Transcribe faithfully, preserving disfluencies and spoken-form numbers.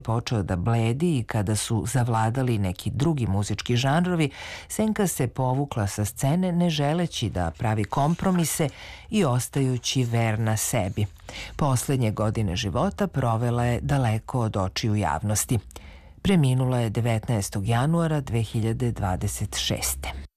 počeo da bledi i kada su zavladali neki drugi muzički žanrovi, Senka se povukla sa scene ne želeći da pravi kompromise i ostajući verna sebi. Poslednje godine života provela je daleko od očiju javnosti. Preminula je devetnaestog januara dve hiljade dvadeset šeste.